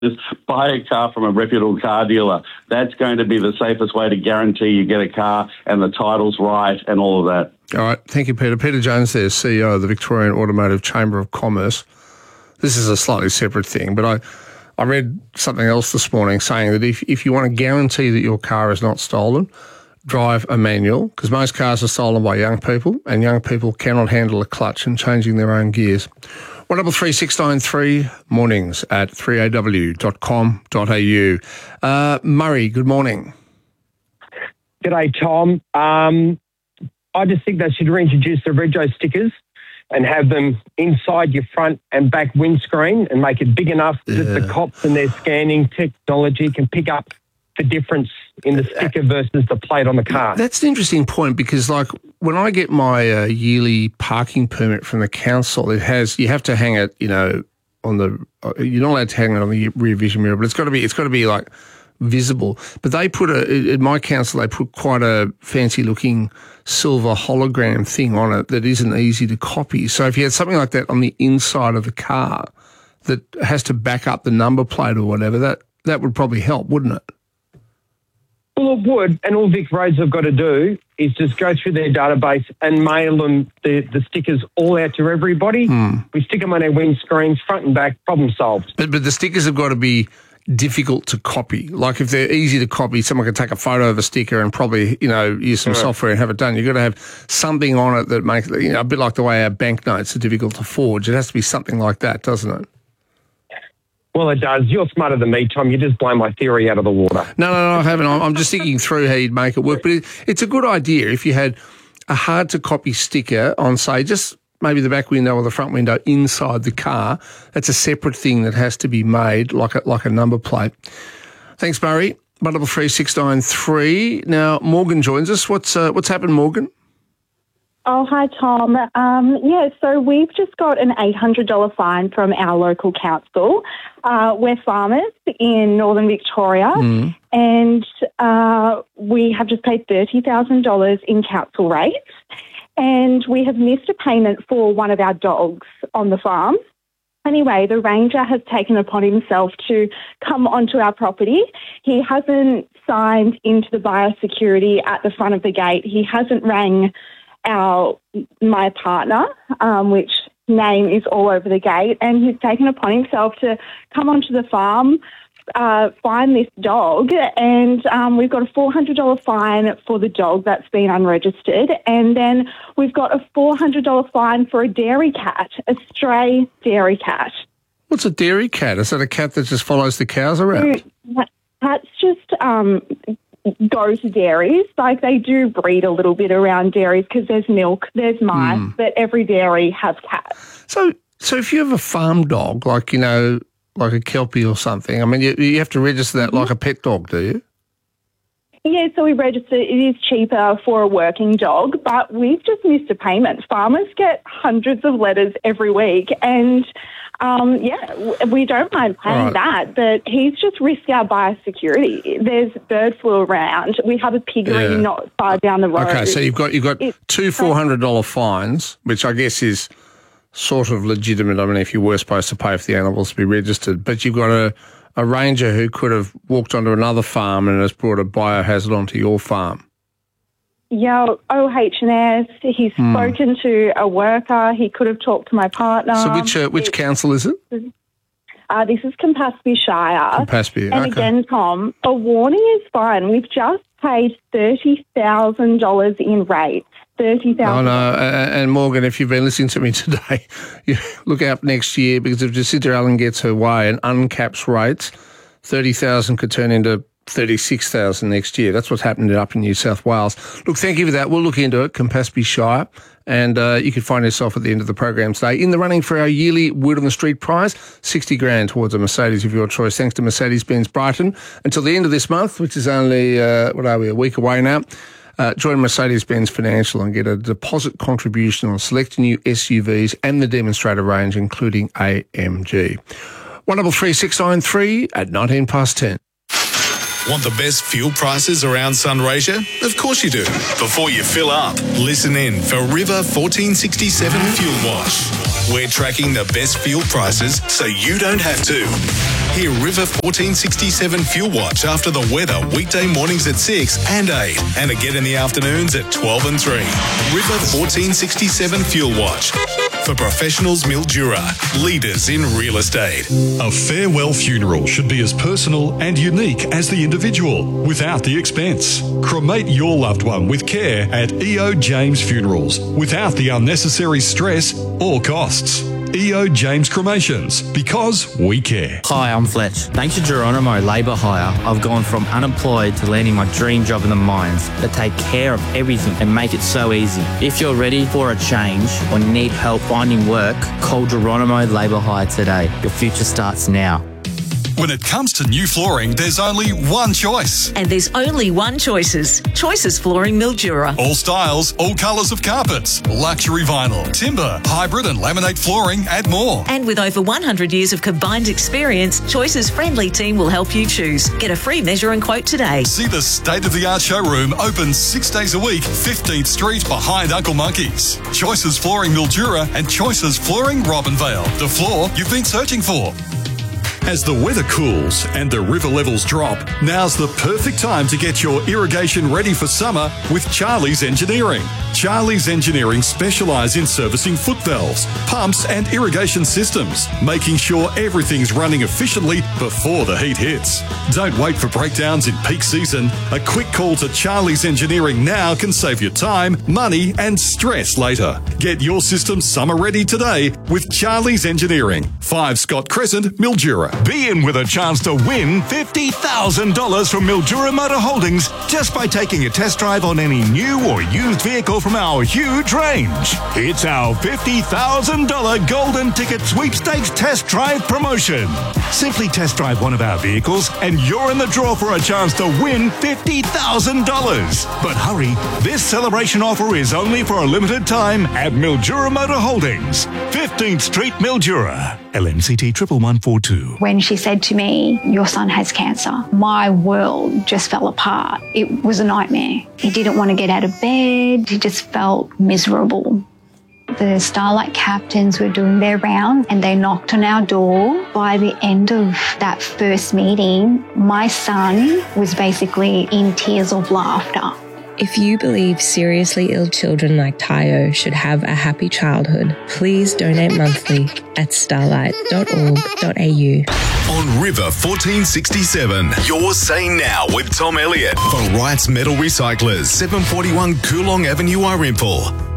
is buy a car from a reputable car dealer. That's going to be the safest way to guarantee you get a car and the title's right and all of that. All right. Thank you, Peter. Peter Jones there, CEO of the Victorian Automotive Chamber of Commerce. This is a slightly separate thing, but I read something else this morning saying that if you want to guarantee that your car is not stolen, drive a manual, because most cars are stolen by young people, and young people cannot handle a clutch and changing their own gears. 133693 mornings at 3aw.com.au. Murray, good morning. G'day, Tom. I just think they should reintroduce the rego stickers and have them inside your front and back windscreen and make it big enough that the cops and their scanning technology can pick up the difference in the sticker versus the plate on the car. That's an interesting point because, like, when I get my yearly parking permit from the council, you have to hang it, on the. You're not allowed to hang it on the rear vision mirror, but it's got to be like visible. But they put at my council, they put quite a fancy looking silver hologram thing on it that isn't easy to copy. So if you had something like that on the inside of the car that has to back up the number plate or whatever, that would probably help, wouldn't it? Well, it would, and all Vic Roads have got to do is just go through their database and mail them the stickers all out to everybody. We stick them on their windscreens, front and back, problem solved. But the stickers have got to be difficult to copy. Like if they're easy to copy, someone can take a photo of a sticker and probably, use some software and have it done. You've got to have something on it that makes it, a bit like the way our banknotes are difficult to forge. It has to be something like that, doesn't it? Well, it does. You're smarter than me, Tom. You just blow my theory out of the water. No, I haven't. I'm just thinking through how you'd make it work. But it's a good idea if you had a hard-to-copy sticker on, say, just maybe the back window or the front window inside the car. That's a separate thing that has to be made like a number plate. Thanks, Murray. 133693. Now, Morgan joins us. What's happened, Morgan? Oh, hi, Tom. So we've just got an $800 fine from our local council. We're farmers in Northern Victoria, and we have just paid $30,000 in council rates, and we have missed a payment for one of our dogs on the farm. Anyway, the ranger has taken upon himself to come onto our property. He hasn't signed into the biosecurity at the front of the gate. He hasn't rang my partner, which name is all over the gate, and he's taken upon himself to come onto the farm, find this dog, and we've got a $400 fine for the dog that's been unregistered, and then we've got a $400 fine for a dairy cat, a stray dairy cat. What's a dairy cat? Is that a cat that just follows the cows around? Cats just go to dairies. Like, they do breed a little bit around dairies because there's milk, there's mice, but every dairy has cats. So if you have a farm dog, like a Kelpie or something, I mean, you have to register that like a pet dog, do you? Yeah, so we register. It is cheaper for a working dog, but we've just missed a payment. Farmers get hundreds of letters every week, and we don't mind paying that, but he's just risked our biosecurity. There's bird flu around. We have a piggery not far down the road. Okay, so you've got two $400 fines, which I guess is sort of legitimate. I mean, if you were supposed to pay for the animals to be registered, but you've got a ranger who could have walked onto another farm and has brought a biohazard onto your farm. Yeah, OH&S. He's spoken to a worker. He could have talked to my partner. So which council is it? This is Campaspe Shire. Campaspe, and again, Tom, a warning is fine. We've just paid $30,000 in rates. $30,000. Oh, no. And Morgan, if you've been listening to me today, look out next year, because if Jacinta Allen gets her way and uncaps rates, $30,000 could turn into $36,000 next year. That's what's happening up in New South Wales. Look, thank you for that. We'll look into it, Campaspe Shire, and you can find yourself at the end of the program today in the running for our yearly Word on the Street prize, $60,000 towards a Mercedes of your choice, thanks to Mercedes-Benz Brighton. Until the end of this month, which is only, a week away now, join Mercedes-Benz Financial and get a deposit contribution on select new SUVs and the demonstrator range, including AMG. 133693 at 10:19. Want the best fuel prices around Sunraysia? Of course you do. Before you fill up, listen in for River 1467 Fuel Wash. We're tracking the best fuel prices so you don't have to. Hear River 1467 Fuel Watch after the weather weekday mornings at 6 and 8 and again in the afternoons at 12 and 3. River 1467 Fuel Watch. For professionals, Mildura, leaders in real estate. A farewell funeral should be as personal and unique as the individual, without the expense. Cremate your loved one with care at EO James Funerals, without the unnecessary stress or costs. EO James Cremations, because we care. Hi, I'm Fletch. Thanks to Geronimo Labour Hire, I've gone from unemployed to landing my dream job in the mines. They take care of everything and make it so easy. If you're ready for a change or need help finding work, call Geronimo Labour Hire today. Your future starts now. When it comes to new flooring, there's only one choice. And there's only one Choices. Choices Flooring Mildura. All styles, all colours of carpets, luxury vinyl, timber, hybrid and laminate flooring and more. And with over 100 years of combined experience, Choices' friendly team will help you choose. Get a free measure and quote today. See the state-of-the-art showroom open 6 days a week, 15th Street behind Uncle Monkey's. Choices Flooring Mildura and Choices Flooring Robinvale. The floor you've been searching for. As the weather cools and the river levels drop, now's the perfect time to get your irrigation ready for summer with Charlie's Engineering. Charlie's Engineering specialise in servicing foot valves, pumps and irrigation systems, making sure everything's running efficiently before the heat hits. Don't wait for breakdowns in peak season. A quick call to Charlie's Engineering now can save you time, money and stress later. Get your system summer ready today with Charlie's Engineering. 5 Scott Crescent, Mildura. Be in with a chance to win $50,000 from Mildura Motor Holdings just by taking a test drive on any new or used vehicle from our huge range. It's our $50,000 Golden Ticket Sweepstakes Test Drive promotion. Simply test drive one of our vehicles and you're in the draw for a chance to win $50,000. But hurry, this celebration offer is only for a limited time at Mildura Motor Holdings, 15th Street, Mildura. LMCT 11142. When she said to me, "Your son has cancer," my world just fell apart. It was a nightmare. He didn't want to get out of bed. He just felt miserable. The Starlight captains were doing their rounds and they knocked on our door. By the end of that first meeting, my son was basically in tears of laughter. If you believe seriously ill children like Tayo should have a happy childhood, please donate monthly at starlight.org.au. On River 1467, Your Say Now with Tom Elliott for Wrights Metal Recyclers, 741 Coolong Avenue, Irimple.